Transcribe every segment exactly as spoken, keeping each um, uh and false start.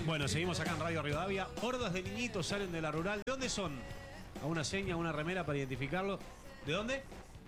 Bueno, seguimos acá en Radio Rivadavia. Hordas de niñitos salen de la rural. ¿De dónde son? A una seña, a una remera para identificarlo. ¿De dónde?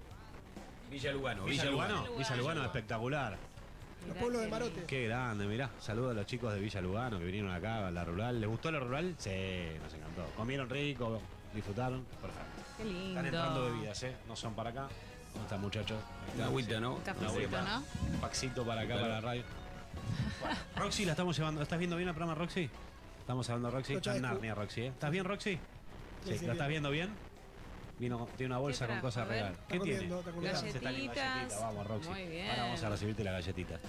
Villa Lugano. Villa, Villa Lugano. Lugano. Villa Lugano, espectacular. Los pueblos de Marote. Qué grande, mirá. Saludos a los chicos de Villa Lugano que vinieron acá a la rural. ¿Les gustó la rural? Sí, nos encantó. Comieron rico, disfrutaron. Perfecto. Qué lindo. Están entrando bebidas, ¿eh? No son para acá. ¿Dónde están, muchachos? Una agüita, ¿no? Un cafecito, ¿no? Un paxito para acá, Claro. para la radio. Bueno, Roxy, la estamos llevando. ¿Estás viendo bien el programa, Roxy? Estamos hablando de Roxy. Está en Narnia, Roxy, ¿eh? ¿Estás bien, Roxy? Sí, Sí, sí, ¿la estás bien. viendo bien? Vino, tiene una bolsa ¿Qué con trajo? cosas A ver. regaladas. Está ¿Qué comiendo, tiene? está comiendo. Se está comiendo Galletitas. galletitas. Vamos, Roxy. Muy bien. Ahora vamos a recibirte las galletitas.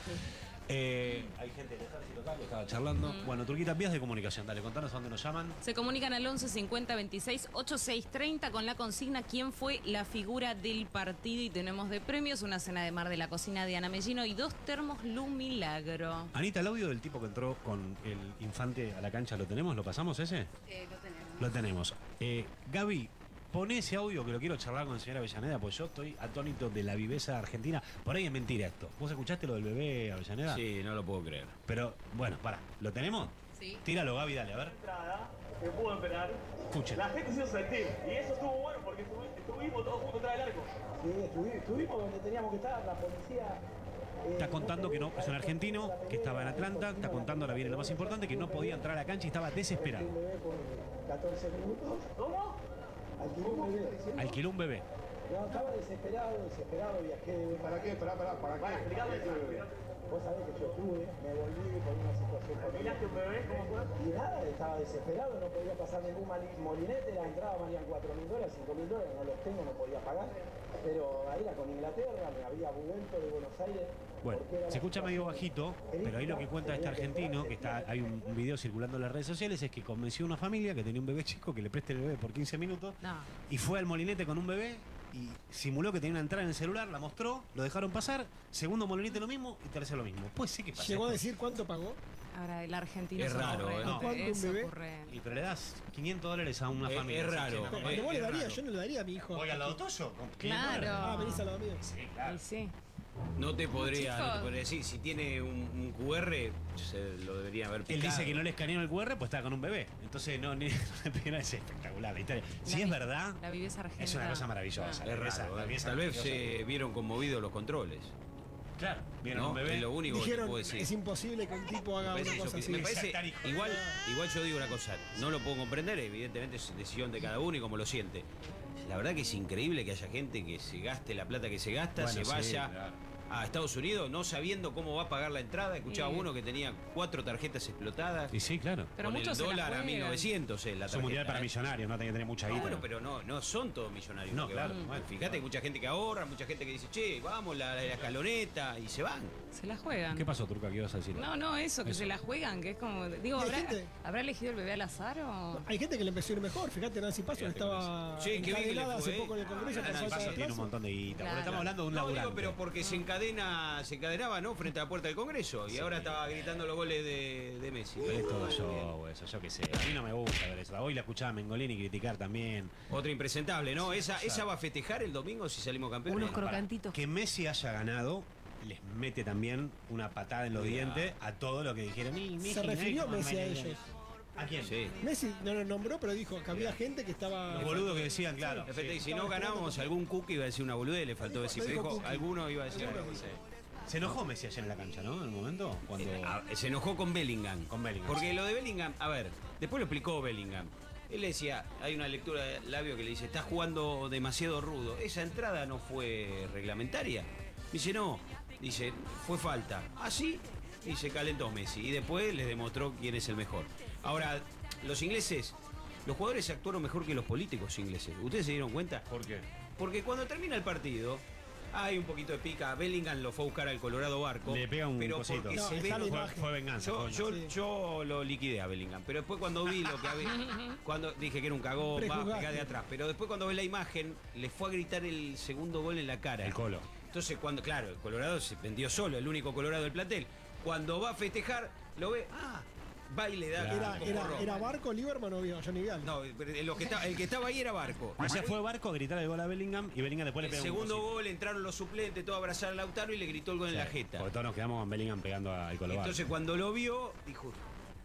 Eh, hay gente del ejército acá que estaba charlando. Bueno, Turquita, vías de comunicación. Dale, contanos a dónde nos llaman. Se comunican al once cincuenta veintiséis ochenta y seis treinta con la consigna ¿quién fue la figura del partido? Y tenemos de premios una cena de mar de la cocina de Ana Mellino y dos termos Lu Milagro. Anita, el audio del tipo que entró con el infante a la cancha, ¿lo tenemos? ¿Lo pasamos ese? Eh, lo tenemos. Lo tenemos. Eh, Gaby, poné ese audio que lo quiero charlar con la señora Avellaneda, pues yo estoy atónito de la viveza argentina. Por ahí es mentira esto. ¿Vos escuchaste lo del bebé Avellaneda? Sí, no lo puedo creer. Pero, bueno, pará, ¿lo tenemos? Sí. Tíralo, Gaby, dale, a ver. entrada que pudo esperar. Escuchen. La gente se hizo sentir y eso estuvo bueno porque estuvi- estuvimos todos juntos atrás del arco. Sí, estuvi- estuvimos donde teníamos que estar, la policía. eh, Está contando que no, es un argentino que estaba en Atlanta, está contando, ahora viene lo más importante, que no podía entrar a la cancha y estaba desesperado. Un bebé por catorce minutos, ¿Cómo? alquiló un bebé. Alquiló un bebé. No, estaba desesperado, desesperado, viajé. ¿Para qué? ¿Para, para, para Para qué? explicarle eso. Vos sabés que yo estuve, me volví por una situación ¿Alquilaste un bebé? ¿Cómo fue? Y nada, estaba desesperado, no podía pasar ningún mali- molinete, la entrada valían cuatro mil dólares, cinco mil dólares, no los tengo, no podía pagar. Pero ahí era con Inglaterra, me había vuelto de Buenos Aires. Bueno, porque era se la escucha medio situación bajito, pero ahí lo que cuenta este argentino, que está, hay un, un video circulando en las redes sociales, es que convenció a una familia que tenía un bebé chico que le preste el bebé por quince minutos No. y fue al molinete con un bebé y simuló que tenía una entrada en el celular, la mostró, lo dejaron pasar, segundo molinete lo mismo y tercero lo mismo. Pues sí que pasa. Llegó a esto. decir cuánto pagó. Ahora el argentino Es es raro, ocurrente, ¿eh? ¿Cuánto un es bebé? ocurrente. Y pero le das quinientos dólares a una Es- familia. es raro, Sí, eh, Cuando es vos le darías, raro. yo no le daría a mi hijo. Oiga, al lado tuyo. con quinientos Claro. dólares. Ah, venís al lado mío. Sí, claro. Y sí. No te podría, Chicos. no te podría decir, si tiene un, un Q R, se lo deberían haber Él picado. dice que no le escanearon el Q R, pues estaba con un bebé. Entonces, no, ni, es espectacular la historia. Si La es vi- verdad, La viveza argentina. es una cosa maravillosa. Ah. La Es viveza- raro, la ¿eh? viveza Tal vez maravillosa. se vieron conmovidos los controles. Claro, vieron ¿no? un bebé. Es lo único que te Dijeron, puedo decir. es imposible que un tipo haga Me una parece, cosa eso, así. me parece- Exactar, hijo. igual, igual yo digo una cosa, no lo puedo comprender, evidentemente es decisión de cada uno y como lo siente. La verdad que es increíble que haya gente que se gaste la plata que se gasta, Bueno, se sí, vaya claro. a Estados Unidos no sabiendo cómo va a pagar la entrada. Escuchaba Sí. uno que tenía cuatro tarjetas explotadas. Y sí, claro. Pero con el muchos se la dólar a juegan. mil novecientos eh, la Es un mundial tarjeta, para ¿eh? millonarios, no tenía que tener mucha Ah, guita. bueno, pero no, no son todos millonarios. No, los que claro, van. bueno, Fíjate, claro. hay mucha gente que ahorra, mucha gente que dice, che, vamos, la, la escaloneta, y se van. Se la juegan. ¿Qué pasó, Turca? ¿Qué ibas a decir? No, no, eso, que Eso. se la juegan, que es como. Digo, Y hay ¿habrá, gente- ¿habrá elegido el bebé al azar o.? Hay gente que le empezó a ir mejor. Fíjate, Nancy Paso Fíjate estaba con eso. Sí, qué bien que le encadenada fue, hace poco en el ¿eh? Congreso Ah, por Nancy falta Paso de tiene un plazo. montón de guita. Claro. Porque estamos hablando de un No, laburante. digo, pero porque se encadena, se encadenaba, ¿no? Frente a la puerta del Congreso. Y ahora estaba gritando los goles de, de Messi. Pero es todo Bien. show, eso, yo qué sé. A mí no me gusta ver eso. Hoy la escuchaba a Mengolini criticar también. Otra impresentable, ¿no? Esa, esa va a festejar el domingo si salimos campeones. Unos Para- crocantitos. Que Messi haya ganado les mete también una patada en los Cuidado. dientes a todo lo que dijeron. "Y Messi, Se refirió ¿cómo Messi a me- ellos. ¿A quién? Sí. Messi no lo nombró, pero dijo que había gente que estaba. Los boludos que decían, claro. Efecto, y si Estaba no ganábamos, esperando. algún cookie iba a decir una boludez, le faltó Lo decir. dijo- Pero lo dijo, dijo Cookie. alguno iba a decir Alguno algo. dijo. sí. Se enojó Messi ayer en la cancha, ¿no? En el momento. Cuando. Eh, ah, se enojó con Bellingham. Con Bellingham. Porque lo de Bellingham, a ver, después lo explicó Bellingham. Él le decía, hay una lectura de labio que le dice, está jugando demasiado rudo. Esa entrada no fue reglamentaria. Dice, no. Dice, fue falta. Así, y se calentó Messi. Y después les demostró quién es el mejor. Ahora, los ingleses, los jugadores actuaron mejor que los políticos ingleses. ¿Ustedes se dieron cuenta? ¿Por qué? Porque cuando termina el partido, hay un poquito de pica. Bellingham lo fue a buscar al Colorado Barco. Le pega un pero cosito. porque No, se está ve- la Fue, imagen. fue venganza. yo, fue yo, venganza. Sí. yo lo liquidé a Bellingham, pero después cuando vi lo que había, cuando dije que era un cagón, va a Prejuzgaste. pegar de atrás, pero después cuando ve la imagen, le fue a gritar el segundo gol en la cara. El Colo. Entonces cuando, claro, el Colorado se vendió solo, el único Colorado del plantel. Cuando va a festejar, lo ve, ah, va y le da Claro. Era, un era, porrón. era Barco, Lieberman o Johnny Vial. No, pero el que, estaba, el que estaba ahí era Barco. Ayer fue Barco a gritar el gol a Bellingham y Bellingham después le El pega un segundo cosito. gol, entraron los suplentes, todo a abrazar a Lautaro y le gritó el gol en la Sí, jeta. Porque todos nos quedamos con Bellingham pegando al Colo Barco. Entonces cuando lo vio, dijo,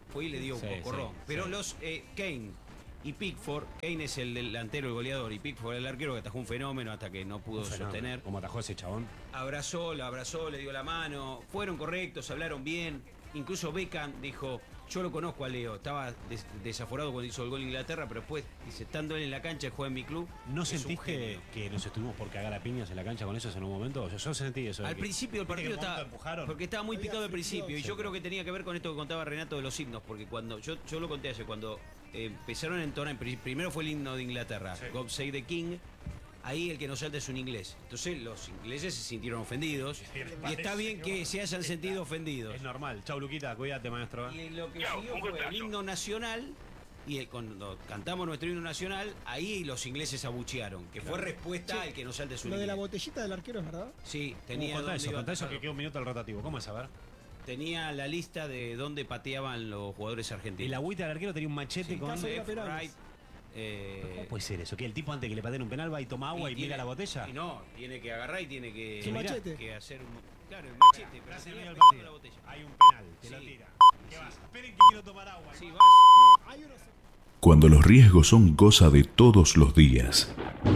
fue y le dio un Sí, cocorrón. sí, Pero sí. los eh, Kane y Pickford, Kane es el delantero, el goleador, y Pickford el arquero que atajó un fenómeno hasta que no pudo Un fenómeno. sostener. Como atajó ese chabón. Abrazó, la abrazó, le dio la mano, fueron correctos, hablaron bien. Incluso Beckham dijo, yo lo conozco a Leo, estaba des- desaforado cuando hizo el gol Inglaterra, pero después dice, estando él en la cancha, juega en mi club. ¿No es un sentiste genio. que nos estuvimos por cagar a piñas en la cancha con esos en un momento? Yo, yo sentí eso. de Al que- principio del ¿viste que partido en un momento estaba. empujaron? Porque estaba muy Había picado al fricción, principio. Y sí. yo creo que tenía que ver con esto que contaba Renato de los himnos. Porque cuando. Yo, yo lo conté ayer, cuando eh, empezaron a entonar. pri- Primero fue el himno de Inglaterra, Sí. God Save the King. Ahí el que nos salta es un inglés. Entonces los ingleses se sintieron ofendidos. Y está bien que se hayan sentido ofendidos. Es normal. Chau, Luquita, cuídate, maestro. ¿eh? Y lo que siguió fue el himno nacional. Y el- cuando cantamos nuestro himno nacional, ahí los ingleses abuchearon. Que fue respuesta al que nos salta es un Lo de la inglés. botellita del arquero es verdad. Sí, Uh, tenía. contá dónde eso, iba a contá eso atajar. que queda un minuto al rotativo. ¿Cómo es, a ver? Tenía la lista de dónde pateaban los jugadores argentinos. El agüita del arquero tenía un machete Sí, con... caso de left, penales. right, eh, ¿Cómo puede ser eso? ¿Que el tipo antes que le pateen un penal va y toma agua y, tiene- mira la botella? Y no, tiene que agarrar y tiene que, Su machete. que hacer un. Claro, el machete, pero Estás en tenía medio del pegado partido. la botella. Hay un penal, te lo Sí. tira. ¿Qué Sí. vas? Esperen que quiero tomar agua. Sí, vas. Hay unos... Cuando los riesgos son cosa de todos los días,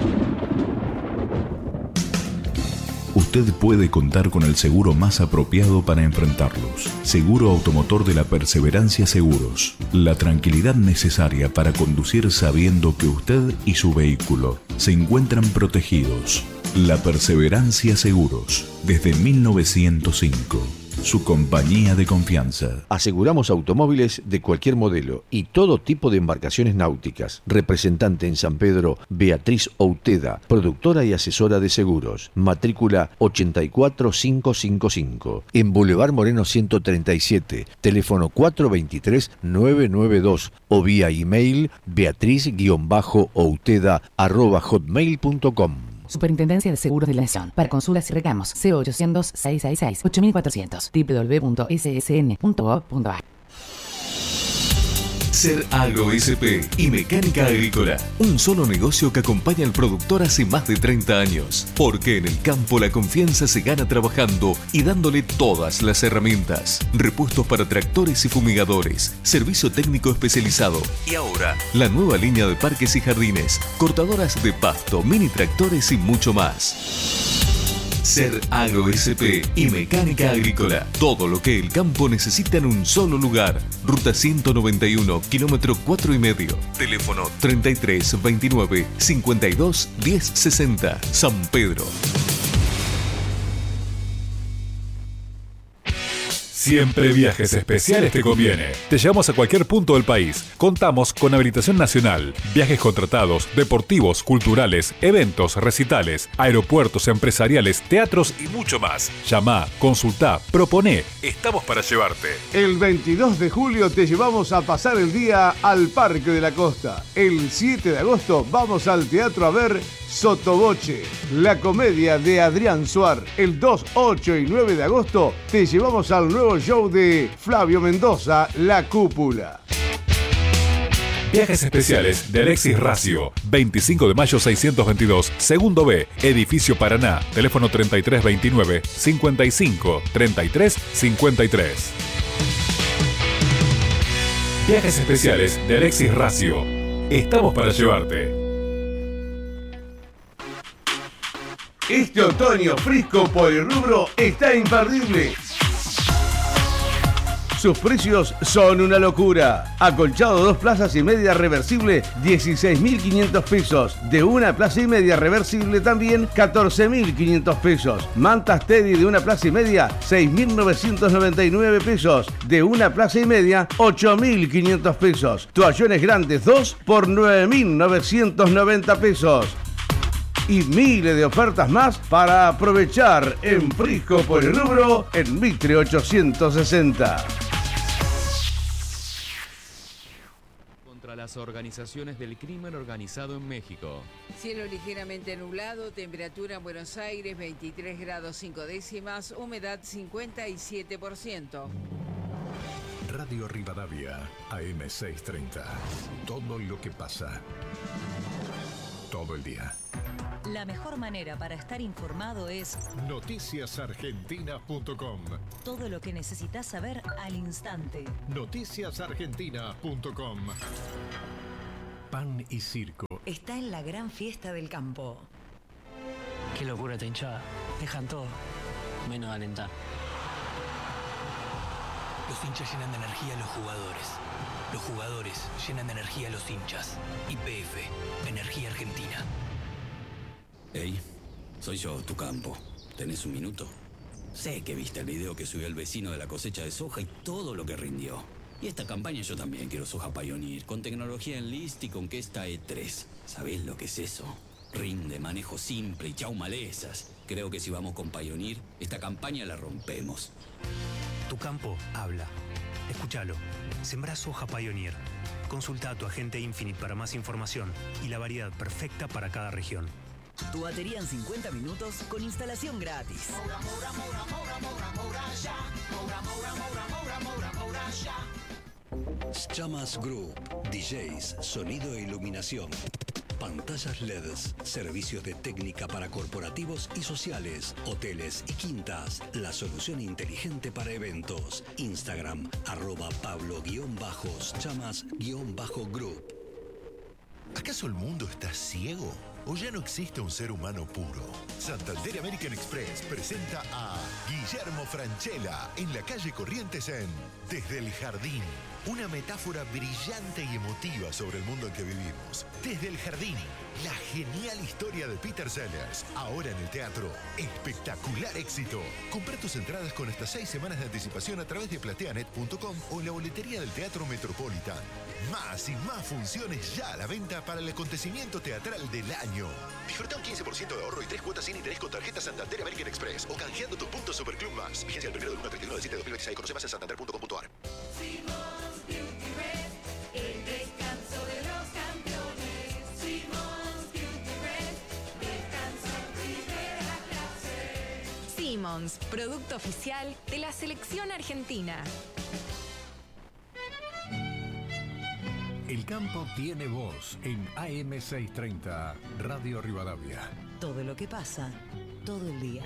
usted puede contar con el seguro más apropiado para enfrentarlos. Seguro Automotor de la Perseverancia Seguros. La tranquilidad necesaria para conducir sabiendo que usted y su vehículo se encuentran protegidos. La Perseverancia Seguros. Desde mil novecientos cinco. Su compañía de confianza. Aseguramos automóviles de cualquier modelo y todo tipo de embarcaciones náuticas. Representante en San Pedro, Beatriz Outeda, productora y asesora de seguros. Matrícula ochenta y cuatro mil quinientos cincuenta y cinco. En Boulevard Moreno ciento treinta y siete. Teléfono cuatro dos tres, nueve nueve dos o vía email beatriz-outeda arroba hotmail punto com. Superintendencia de Seguros de la Nación. Para consultas y reclamos, C ochocientos, seiscientos sesenta y seis, ocho mil cuatrocientos, doble u doble u doble u punto ese ese ene punto gov punto a r. Ser Agro S P y Mecánica Agrícola. Un solo negocio que acompaña al productor hace más de treinta años. Porque en el campo la confianza se gana trabajando y dándole todas las herramientas. Repuestos para tractores y fumigadores. Servicio técnico especializado. Y ahora, la nueva línea de parques y jardines. Cortadoras de pasto, mini tractores y mucho más. Ser Agro S P y Mecánica Agrícola. Todo lo que el campo necesita en un solo lugar. Ruta ciento noventa y uno, kilómetro cuatro y medio. Teléfono treinta y tres, veintinueve, cincuenta y dos, diez sesenta. San Pedro. Siempre Viajes Especiales te conviene. Te llevamos a cualquier punto del país. Contamos con habilitación nacional, viajes contratados, deportivos, culturales, eventos, recitales, aeropuertos empresariales, teatros y mucho más. Llama, consulta, proponé. Estamos para llevarte. El veintidós de julio te llevamos a pasar el día al Parque de la Costa. El siete de agosto vamos al teatro a ver Sotoboche, la comedia de Adrián Suar. El dos, ocho y nueve de agosto te llevamos al nuevo show de Flavio Mendoza, La Cúpula. Viajes Especiales de Alexis Racio. veinticinco de mayo seiscientos veintidós, segundo B, Edificio Paraná. Teléfono treinta y tres veintinueve, cincuenta y cinco, treinta y tres cincuenta y tres. Viajes Especiales de Alexis Racio. Estamos para llevarte. Este otoño Frisco Polirrubro está imperdible. Sus precios son una locura. Acolchado dos plazas y media reversible, dieciséis mil quinientos pesos. De una plaza y media reversible también, catorce mil quinientos pesos. Mantas Teddy de una plaza y media, seis mil novecientos noventa y nueve pesos. De una plaza y media, ocho mil quinientos pesos. Toallones grandes dos por nueve mil novecientos noventa pesos. Y miles de ofertas más para aprovechar en Frisco Polirrubro en Mitre ochocientos sesenta. Contra las organizaciones del crimen organizado en México. Cielo ligeramente nublado, temperatura en Buenos Aires veintitrés grados cinco décimas, humedad cincuenta y siete por ciento. Radio Rivadavia, A M seiscientos treinta. Todo lo que pasa. Todo el día. La mejor manera para estar informado es noticias argentinas punto com. todo lo que necesitas saber al instante. noticias argentinas punto com. Pan y circo. Está en la gran fiesta del campo. Qué locura esta hinchada. Dejan todo, menos alentar. Los hinchas llenan de energía a los jugadores. Los jugadores llenan de energía a los hinchas. Y P F, Energía Argentina. Hey, soy yo, tu campo. ¿Tenés un minuto? Sé que viste el video que subió el vecino de la cosecha de soja y todo lo que rindió. Y esta campaña yo también quiero soja Pioneer, con tecnología en list y con que esta E tres. ¿Sabés lo que es eso? Rinde, manejo simple y chau malezas. Creo que si vamos con Pioneer, esta campaña la rompemos. Tu campo habla. Escúchalo. Sembrá soja Pioneer. Consulta a tu agente Infinite para más información y la variedad perfecta para cada región. Tu batería en cincuenta minutos con instalación gratis. Chamas Group, D Js, sonido e iluminación. Pantallas L E Ds, servicios de técnica para corporativos y sociales, hoteles y quintas. La solución inteligente para eventos. Instagram, arroba Pablo-Chamas-Group. ¿Acaso el mundo está ciego? ¿O ya no existe un ser humano puro? Santander American Express presenta a Guillermo Francella en la calle Corrientes en Desde el Jardín. Una metáfora brillante y emotiva sobre el mundo en que vivimos. Desde el Jardín, la genial historia de Peter Sellers. Ahora en el teatro. Espectacular éxito. Compra tus entradas con hasta seis semanas de anticipación a través de plateanet punto com o en la boletería del Teatro Metropolitan. Más y más funciones ya a la venta para el acontecimiento teatral del año. Disfruta un quince por ciento de ahorro y tres cuotas sin interés con tarjeta Santander American Express o canjeando tus puntos Superclub Más. Vigencia del primero del uno al treinta y uno de diciembre de dos mil veintiséis. Conoce más en santander punto com punto a r. El descanso de los campeones. Simons Beauty Red, descanso en primera clase. Simons, producto oficial de la selección argentina. El campo tiene voz en A M seiscientos treinta, Radio Rivadavia. Todo lo que pasa, todo el día.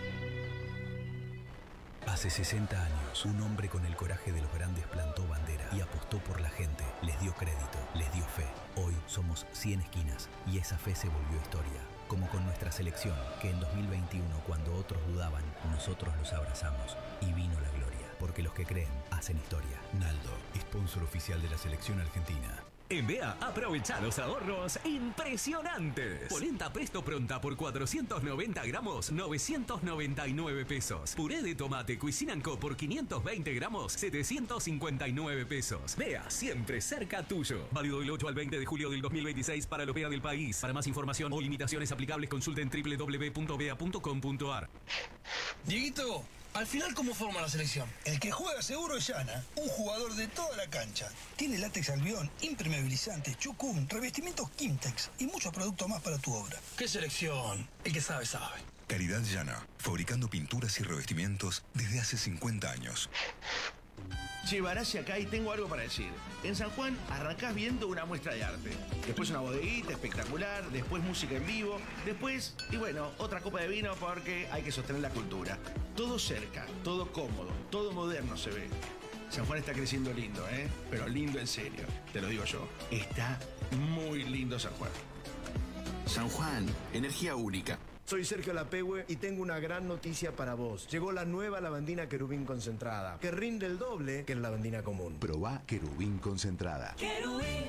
Hace sesenta años, un hombre con el coraje de los grandes plantó bandera y apostó por la gente, les dio crédito, les dio fe. Hoy somos cien esquinas y esa fe se volvió historia. Como con nuestra selección, que en dos mil veintiuno, cuando otros dudaban, nosotros los abrazamos y vino la gloria. Porque los que creen, hacen historia. Naldo, sponsor oficial de la selección argentina. En B A, aprovecha los ahorros impresionantes. Polenta Presto Pronta por cuatrocientos noventa gramos, novecientos noventa y nueve pesos. Puré de tomate Cuisine and Co por quinientos veinte gramos, setecientos cincuenta y nueve pesos. B A, siempre cerca tuyo. Válido del ocho al veinte de julio del dos mil veintiséis para los B A del país. Para más información o limitaciones aplicables, consulten doble u doble u doble u punto b a punto com punto a r. Dieguito, al final, ¿cómo forma la selección? El que juega seguro es Yana, un jugador de toda la cancha. Tiene látex albión, impermeabilizante, chucum, revestimientos Kimtex y muchos productos más para tu obra. ¿Qué selección? El que sabe, sabe. Calidad Yana, fabricando pinturas y revestimientos desde hace cincuenta años. Che, Barassi acá y tengo algo para decir. En San Juan arrancás viendo una muestra de arte. Después una bodeguita espectacular, después música en vivo, después, y bueno, otra copa de vino porque hay que sostener la cultura. Todo cerca, todo cómodo, todo moderno se ve. San Juan está creciendo lindo, ¿eh? Pero lindo en serio, te lo digo yo. Está muy lindo San Juan. San Juan, energía única. Soy Sergio Lapehue y tengo una gran noticia para vos. Llegó la nueva lavandina Querubín concentrada, que rinde el doble que la lavandina común. Probá Querubín concentrada. Querubín